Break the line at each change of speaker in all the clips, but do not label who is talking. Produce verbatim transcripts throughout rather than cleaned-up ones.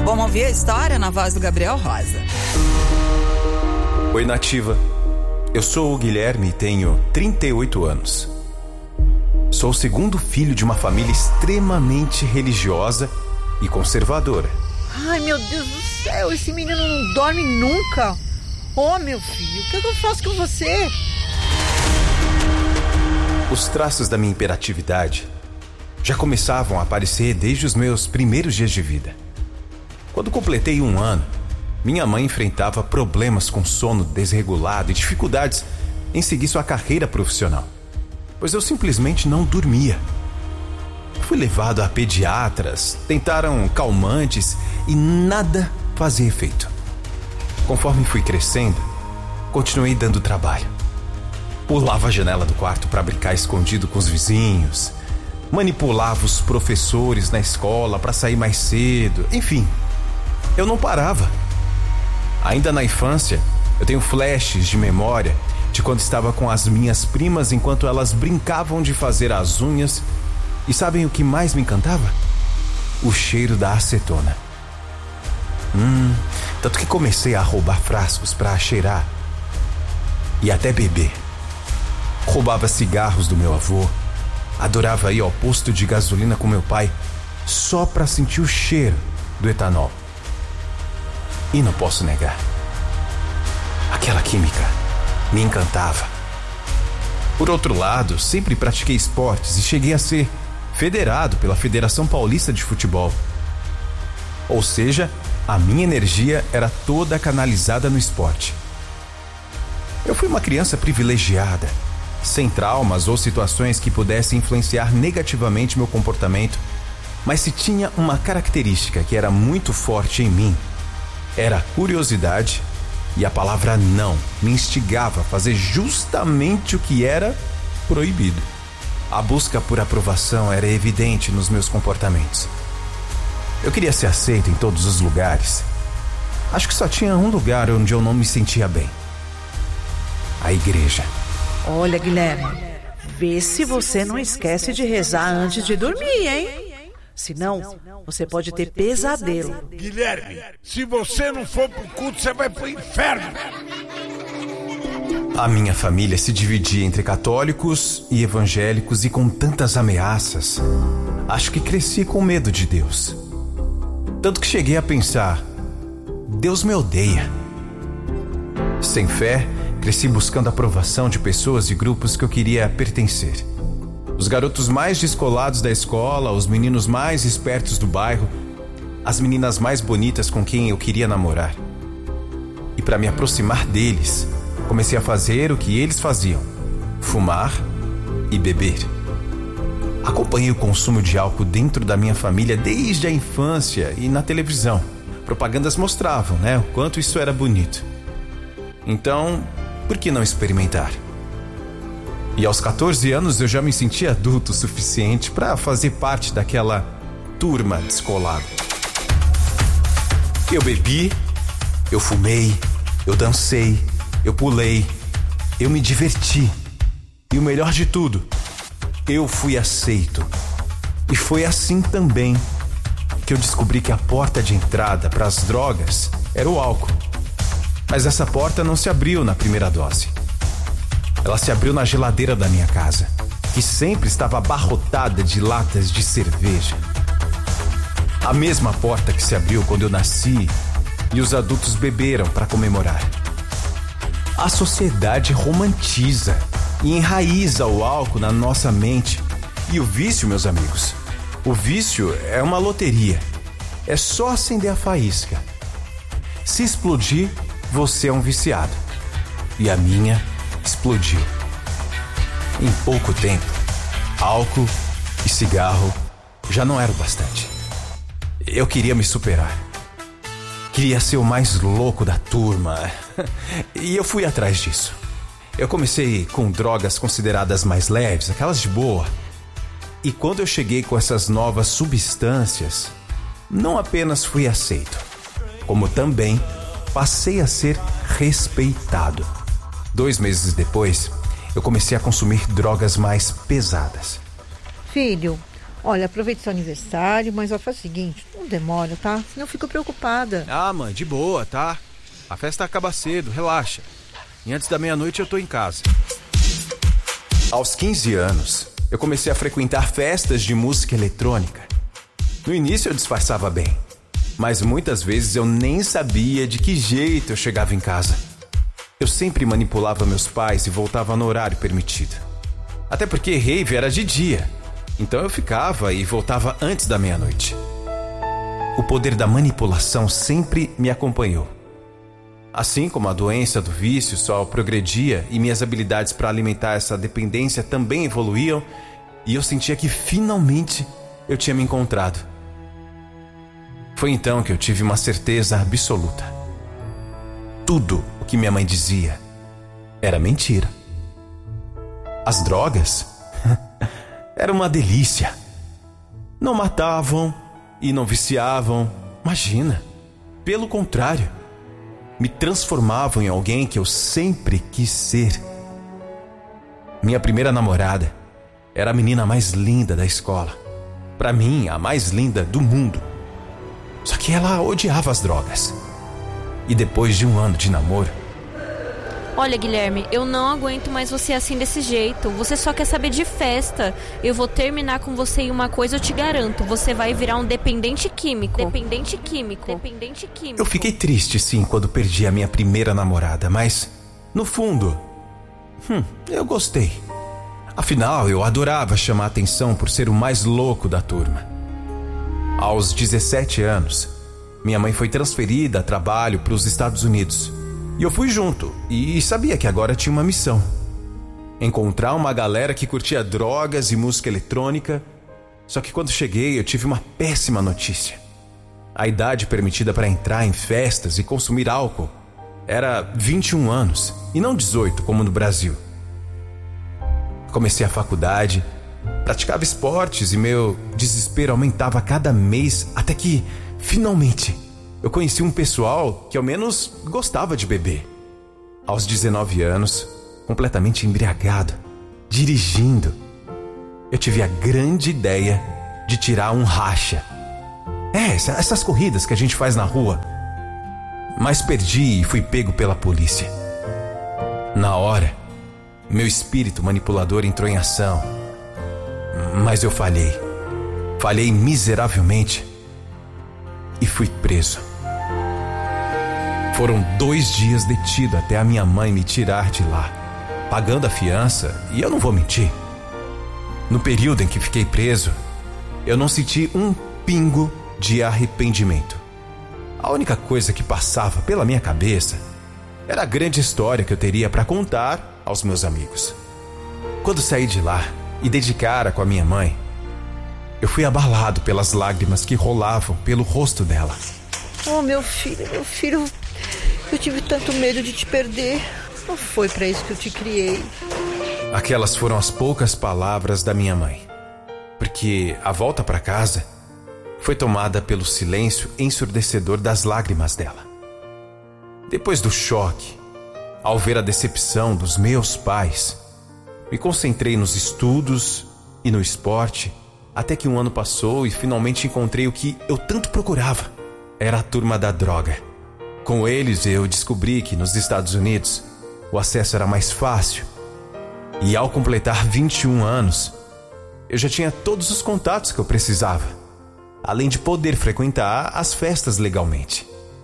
Vamos ouvir a história na voz do Gabriel Rosa.
Oi, Nativa. Eu sou o Guilherme e tenho trinta e oito anos. Sou o segundo filho de uma família extremamente religiosa e conservadora.
Ai, meu Deus do céu, esse menino não dorme nunca. Ô, oh, meu filho, o que eu faço com você?
Os traços da minha hiperatividade já começavam a aparecer desde os meus primeiros dias de vida. Quando completei um ano, minha mãe enfrentava problemas com sono desregulado e dificuldades em seguir sua carreira profissional, pois eu simplesmente não dormia. Fui levado a pediatras, tentaram calmantes e nada fazia efeito. Conforme fui crescendo, continuei dando trabalho. Pulava a janela do quarto para brincar escondido com os vizinhos, manipulava os professores na escola para sair mais cedo, enfim, eu não parava. Ainda na infância, eu tenho flashes de memória de quando estava com as minhas primas enquanto elas brincavam de fazer as unhas. E sabem o que mais me encantava? O cheiro da acetona. Hum, tanto que comecei a roubar frascos para cheirar e até beber. Roubava cigarros do meu avô, adorava ir ao posto de gasolina com meu pai só para sentir o cheiro do etanol. E não posso negar, aquela química me encantava. Por outro lado, sempre pratiquei esportes e cheguei a ser federado pela Federação Paulista de Futebol. Ou seja, a minha energia era toda canalizada no esporte. Eu fui uma criança privilegiada, sem traumas ou situações que pudessem influenciar negativamente meu comportamento, mas se tinha uma característica que era muito forte em mim, era a curiosidade, e a palavra não me instigava a fazer justamente o que era proibido. A busca por aprovação era evidente nos meus comportamentos. Eu queria ser aceito em todos os lugares. Acho que só tinha um lugar onde eu não me sentia bem: a igreja.
Olha, Guilherme, vê se você não esquece de rezar antes de dormir, hein? Senão, você pode ter pesadelo.
Guilherme, se você não for pro culto, você vai pro inferno.
A minha família se dividia entre católicos e evangélicos, e com tantas ameaças, acho que cresci com medo de Deus. Tanto que cheguei a pensar: Deus me odeia. Sem fé, cresci buscando a aprovação de pessoas e grupos que eu queria pertencer. Os garotos mais descolados da escola, os meninos mais espertos do bairro, as meninas mais bonitas com quem eu queria namorar. E para me aproximar deles, comecei a fazer o que eles faziam: fumar e beber. Acompanhei o consumo de álcool dentro da minha família desde a infância e na televisão. Propagandas mostravam, né, o quanto isso era bonito. Então, por que não experimentar? E aos catorze anos eu já me sentia adulto o suficiente para fazer parte daquela turma descolada. Eu bebi, eu fumei, eu dancei, eu pulei, eu me diverti. E o melhor de tudo, eu fui aceito. E foi assim também que eu descobri que a porta de entrada para as drogas era o álcool. Mas essa porta não se abriu na primeira dose. Ela se abriu na geladeira da minha casa, que sempre estava abarrotada de latas de cerveja. A mesma porta que se abriu quando eu nasci e os adultos beberam para comemorar. A sociedade romantiza e enraiza o álcool na nossa mente. E o vício, meus amigos, o vício é uma loteria. É só acender a faísca. Se explodir, você é um viciado. E a minha explodiu. Em pouco tempo, álcool e cigarro já não eram bastante. Eu queria me superar. Queria ser o mais louco da turma. E eu fui atrás disso. Eu comecei com drogas consideradas mais leves, aquelas de boa. E quando eu cheguei com essas novas substâncias, não apenas fui aceito, como também passei a ser respeitado. Dois meses depois, eu comecei a consumir drogas mais pesadas.
Filho, olha, aproveite seu aniversário, mas ó, faz o seguinte, Não demora, tá? Senão eu fico preocupada.
Ah, mãe, de boa, tá? A festa acaba cedo, relaxa. E antes da meia-noite eu tô em casa. Aos quinze anos, eu comecei a frequentar festas de música eletrônica. No início eu disfarçava bem, mas muitas vezes eu nem sabia de que jeito eu chegava em casa. Eu sempre manipulava meus pais e voltava no horário permitido. Até porque rave era de dia, então eu ficava e voltava antes da meia-noite. O poder da manipulação sempre me acompanhou. Assim como a doença do vício só progredia e minhas habilidades para alimentar essa dependência também evoluíam, e eu sentia que finalmente eu tinha me encontrado. Foi então que eu tive uma certeza absoluta. Tudo o que minha mãe dizia era mentira. As drogas eram uma delícia. Não matavam e não viciavam, imagina. Pelo contrário, me transformavam em alguém que eu sempre quis ser. Minha primeira namorada era a menina mais linda da escola. Para mim, a mais linda do mundo. Só que ela odiava as drogas. E depois de um ano de namoro...
Olha, Guilherme, eu não aguento mais você assim desse jeito. Você só quer saber de festa. Eu vou terminar com você e uma coisa eu te garanto. Você vai virar um dependente químico. Dependente químico. Dependente químico.
Eu fiquei triste, sim, quando perdi a minha primeira namorada. Mas, no fundo, hum, eu gostei. Afinal, eu adorava chamar atenção por ser o mais louco da turma. Aos dezessete anos, minha mãe foi transferida a trabalho para os Estados Unidos. E eu fui junto, e sabia que agora tinha uma missão. Encontrar uma galera que curtia drogas e música eletrônica. Só que quando cheguei, eu tive uma péssima notícia. A idade permitida para entrar em festas e consumir álcool era vinte e um anos, e não dezoito, como no Brasil. Comecei a faculdade, praticava esportes e meu desespero aumentava a cada mês, até que, finalmente, eu conheci um pessoal que ao menos gostava de beber. Aos dezenove anos, completamente embriagado, dirigindo, eu tive a grande ideia de tirar um racha. É, essas corridas que a gente faz na rua. Mas perdi e fui pego pela polícia. Na hora, meu espírito manipulador entrou em ação. Mas eu falhei. Falhei miseravelmente e fui preso. Foram dois dias detido até a minha mãe me tirar de lá, pagando a fiança, e eu não vou mentir. No período em que fiquei preso, eu não senti um pingo de arrependimento. A única coisa que passava pela minha cabeça era a grande história que eu teria para contar aos meus amigos. Quando saí de lá e dei de cara com a minha mãe, eu fui abalado pelas lágrimas que rolavam pelo rosto dela.
Oh, meu filho, meu filho, eu tive tanto medo de te perder. Não foi para isso que eu te criei.
Aquelas foram as poucas palavras da minha mãe, porque a volta para casa foi tomada pelo silêncio ensurdecedor das lágrimas dela. Depois do choque, ao ver a decepção dos meus pais, me concentrei nos estudos e no esporte, até que um ano passou e finalmente encontrei o que eu tanto procurava. Era a turma da droga. Com eles eu descobri que nos Estados Unidos o acesso era mais fácil. E ao completar vinte e um anos, eu já tinha todos os contatos que eu precisava, além de poder frequentar as festas legalmente.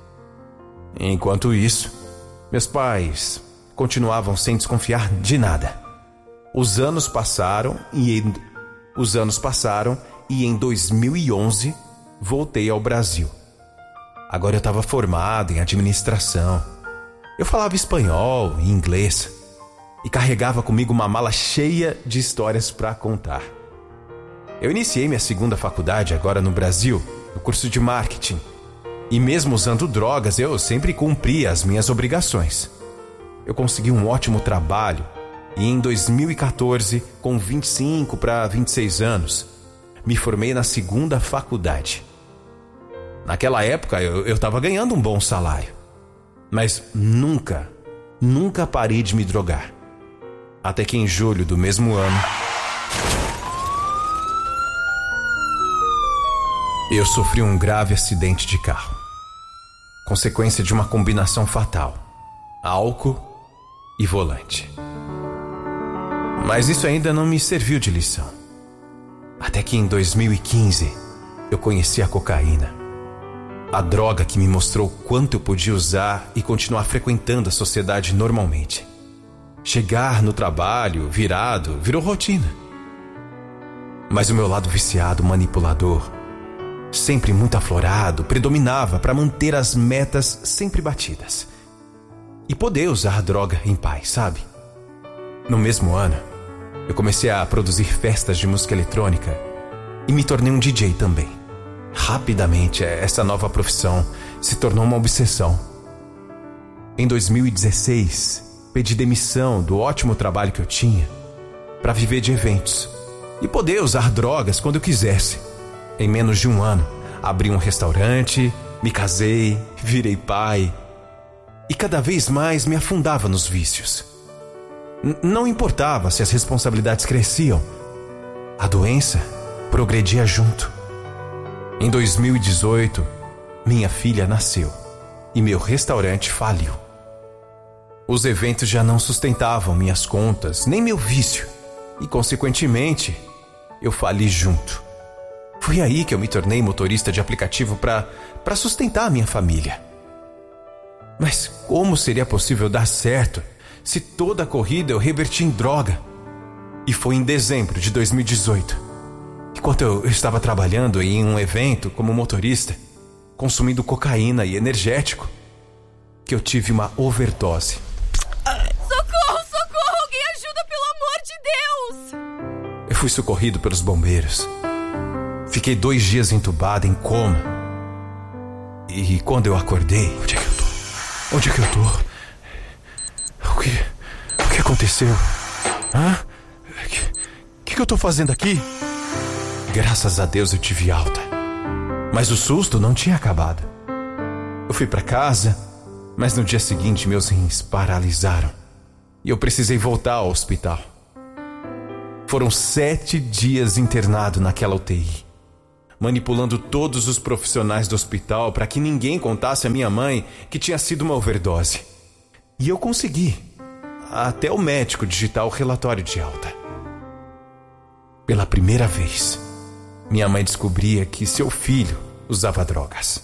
Enquanto isso, meus pais continuavam sem desconfiar de nada. Os anos passaram e em, os anos passaram e em dois mil e onze voltei ao Brasil. Agora eu estava formado em administração. Eu falava espanhol e inglês e carregava comigo uma mala cheia de histórias para contar. Eu iniciei minha segunda faculdade agora no Brasil, no curso de marketing. E mesmo usando drogas, eu sempre cumpria as minhas obrigações. Eu consegui um ótimo trabalho e em dois mil e quatorze, com vinte e cinco para vinte e seis anos, me formei na segunda faculdade. Naquela época eu estava ganhando um bom salário, mas nunca, nunca parei de me drogar. Até que em julho do mesmo ano, Eu sofri um grave acidente de carro, consequência de uma combinação fatal: álcool e volante. Mas isso ainda não me serviu de lição. Até que em dois mil e quinze eu conheci a cocaína, a droga que me mostrou quanto eu podia usar e continuar frequentando a sociedade normalmente. Chegar no trabalho virado virou rotina. Mas o meu lado viciado, manipulador, sempre muito aflorado, predominava para manter as metas sempre batidas e poder usar a droga em paz, sabe? No mesmo ano, eu comecei a produzir festas de música eletrônica e me tornei um D J também. Rapidamente, essa nova profissão se tornou uma obsessão. Em dois mil e dezesseis, pedi demissão do ótimo trabalho que eu tinha para viver de eventos e poder usar drogas quando eu quisesse. Em menos de um ano, abri um restaurante, me casei, virei pai e cada vez mais me afundava nos vícios. N- não importava se as responsabilidades cresciam, a doença progredia junto. Em dois mil e dezoito, minha filha nasceu e meu restaurante faliu. Os eventos já não sustentavam minhas contas, nem meu vício, e consequentemente, eu fali junto. Foi aí que eu me tornei motorista de aplicativo para para sustentar a minha família. Mas como seria possível dar certo se toda a corrida eu reverti em droga? E foi em dezembro de dois mil e dezoito, enquanto eu estava trabalhando em um evento como motorista, consumindo cocaína e energético, que eu tive uma overdose.
Socorro, socorro! Alguém ajuda, pelo amor de Deus!
Eu fui socorrido pelos bombeiros. Fiquei dois dias entubado, em coma. E quando eu acordei... Onde é que eu tô? Onde é que eu tô? O que... O que aconteceu? Hã? O que, que, que eu tô fazendo aqui? Graças a Deus eu tive alta. Mas o susto não tinha acabado. Eu fui pra casa, mas no dia seguinte meus rins paralisaram. E eu precisei voltar ao hospital. Foram sete dias internado naquela U T I, manipulando todos os profissionais do hospital para que ninguém contasse à minha mãe que tinha sido uma overdose. E eu consegui, até o médico digitar o relatório de alta. Pela primeira vez, minha mãe descobria que seu filho usava drogas.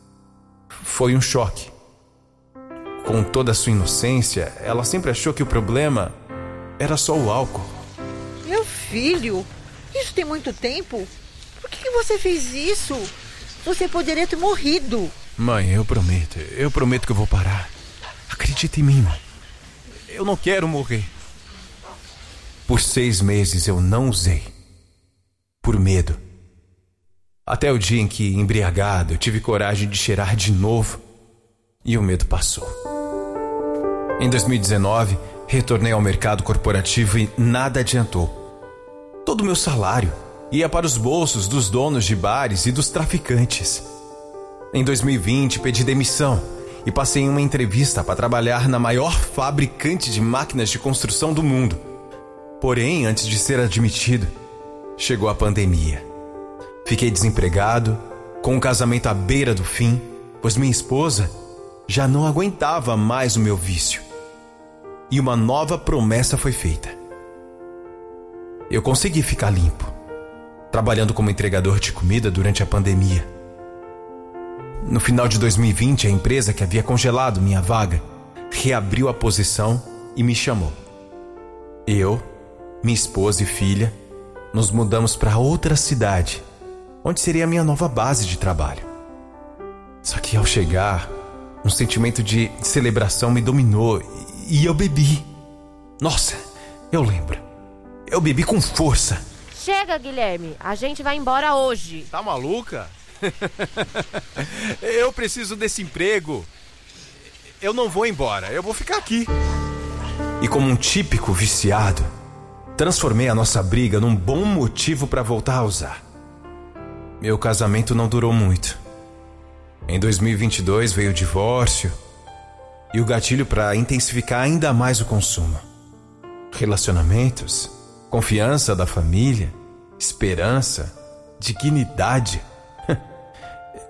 Foi um choque. Com toda a sua inocência, ela sempre achou que o problema era só o álcool.
Meu filho, isso tem muito tempo? Por que, que você fez isso? Você poderia ter morrido.
Mãe, eu prometo, eu prometo que eu vou parar. Acredita em mim, mãe. Eu não quero morrer. Por seis meses eu não usei. Por medo. Até o dia em que, embriagado, eu tive coragem de cheirar de novo e o medo passou. Em dois mil e dezenove, retornei ao mercado corporativo e nada adiantou. Todo o meu salário ia para os bolsos dos donos de bares e dos traficantes. Em dois mil e vinte, pedi demissão e passei em uma entrevista para trabalhar na maior fabricante de máquinas de construção do mundo. Porém, antes de ser admitido, chegou a pandemia. Fiquei desempregado, com um casamento à beira do fim, pois minha esposa já não aguentava mais o meu vício. E uma nova promessa foi feita. Eu consegui ficar limpo, trabalhando como entregador de comida durante a pandemia. No final de dois mil e vinte, a empresa que havia congelado minha vaga reabriu a posição e me chamou. Eu, minha esposa e filha, nos mudamos para outra cidade, onde seria a minha nova base de trabalho. Só que ao chegar, um sentimento de celebração me dominou e eu bebi. Nossa, eu lembro. Eu bebi com força.
Chega, Guilherme. A gente vai embora hoje.
Tá maluca? Eu preciso desse emprego. Eu não vou embora, eu vou ficar aqui. E como um típico viciado, transformei a nossa briga num bom motivo para voltar a usar. Meu casamento não durou muito. Em dois mil e vinte e dois veio o divórcio e o gatilho para intensificar ainda mais o consumo. Relacionamentos, confiança da família, esperança, dignidade.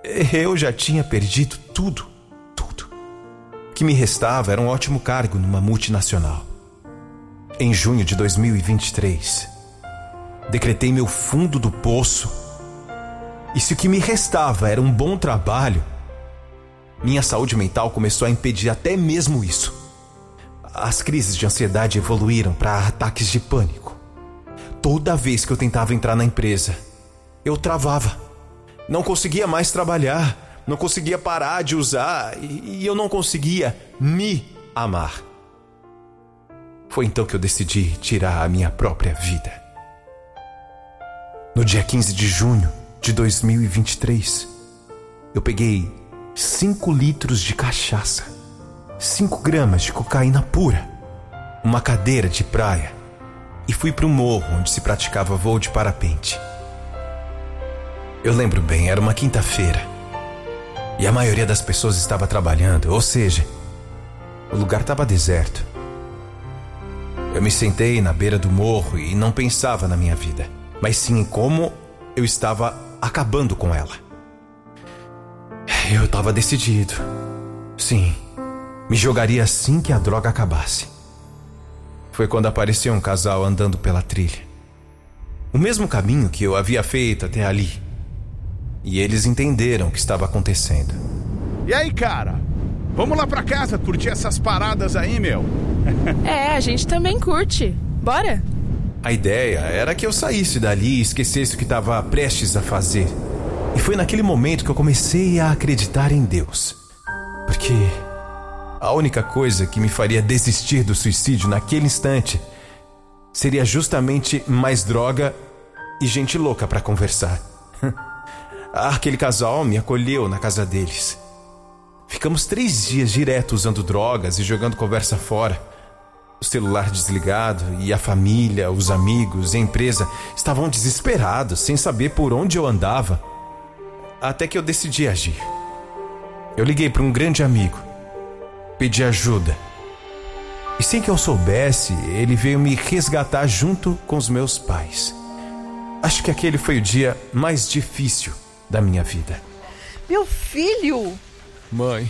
Eu já tinha perdido tudo, tudo. O que me restava era um ótimo cargo numa multinacional. Em junho de dois mil e vinte e três, decretei meu fundo do poço. E se o que me restava era um bom trabalho, minha saúde mental começou a impedir até mesmo isso. As crises de ansiedade evoluíram para ataques de pânico. Toda vez que eu tentava entrar na empresa, eu travava. Não conseguia mais trabalhar, não conseguia parar de usar e, e eu não conseguia me amar. Foi então que eu decidi tirar a minha própria vida. No dia quinze de junho de dois mil e vinte e três, eu peguei cinco litros de cachaça, cinco gramas de cocaína pura, uma cadeira de praia e fui para um morro onde se praticava voo de parapente. Eu lembro bem, era uma quinta-feira e a maioria das pessoas estava trabalhando, ou seja, o lugar estava deserto. Eu me sentei na beira do morro e não pensava na minha vida, mas sim em como eu estava acabando com ela. Eu estava decidido. Sim, me jogaria assim que a droga acabasse. Foi quando apareceu um casal andando pela trilha. O mesmo caminho que eu havia feito até ali. E eles entenderam o que estava acontecendo.
E aí, cara? Vamos lá pra casa curtir essas paradas aí, meu?
É, a gente também curte. Bora?
A ideia era que eu saísse dali e esquecesse o que estava prestes a fazer. E foi naquele momento que eu comecei a acreditar em Deus. Porque a única coisa que me faria desistir do suicídio naquele instante seria justamente mais droga e gente louca para conversar. Aquele casal me acolheu na casa deles. Ficamos três dias direto usando drogas e jogando conversa fora. O celular desligado e a família, os amigos e a empresa estavam desesperados, sem saber por onde eu andava. Até que eu decidi agir. Eu liguei para um grande amigo, pedi ajuda. E sem que eu soubesse, ele veio me resgatar junto com os meus pais. Acho que aquele foi o dia mais difícil da minha vida.
Meu filho!
Mãe,